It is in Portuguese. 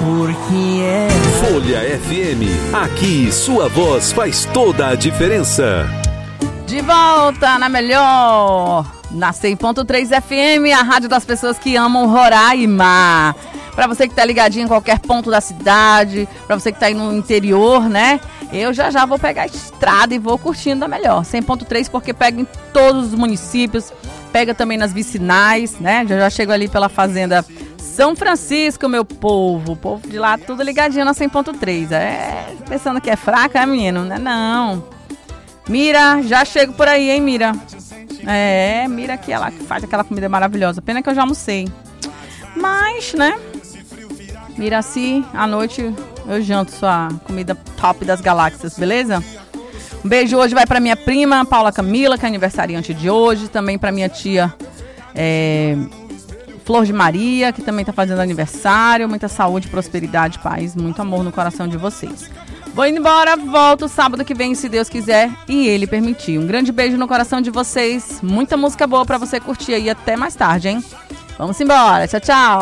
porque é Folha FM, aqui sua voz faz toda a diferença. De volta na melhor, na 100.3 FM, a rádio das pessoas que amam Roraima. Pra você que tá ligadinho em qualquer ponto da cidade, pra você que tá aí no interior, né? Eu já vou pegar a estrada e vou curtindo da melhor. 100.3 porque pega em todos os municípios, pega também nas vicinais, né? Já chego ali pela fazenda São Francisco, meu povo. O povo de lá tudo ligadinho na 100.3. Pensando que é fraca, menino? Não é não. Mira, já chego por aí, hein, Mira? Mira que ela que faz aquela comida maravilhosa. Pena que eu já almocei. Mas, né? Miraci, à noite eu janto sua comida top das galáxias, beleza? Um beijo hoje vai pra minha prima, Paula Camila, que é aniversariante de hoje. Também pra minha tia Flor de Maria, que também tá fazendo aniversário. Muita saúde, prosperidade, paz, muito amor no coração de vocês. Vou indo embora, volto sábado que vem, se Deus quiser e Ele permitir. Um grande beijo no coração de vocês. Muita música boa pra você curtir aí. Até mais tarde, hein? Vamos embora. Tchau, tchau.